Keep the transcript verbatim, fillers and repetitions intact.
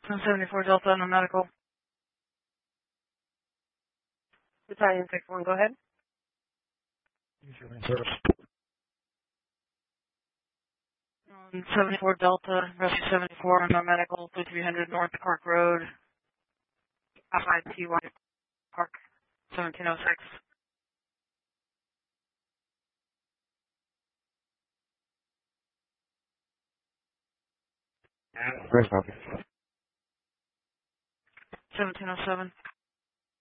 one seventy-four Delta, no medical. Battalion six one, go ahead. Use your main service. Um, seventy-four Delta, rescue seventy-four, no medical, three hundred North Park Road, F I T Y Park, seventeen oh six. Great copy. seventeen oh seven.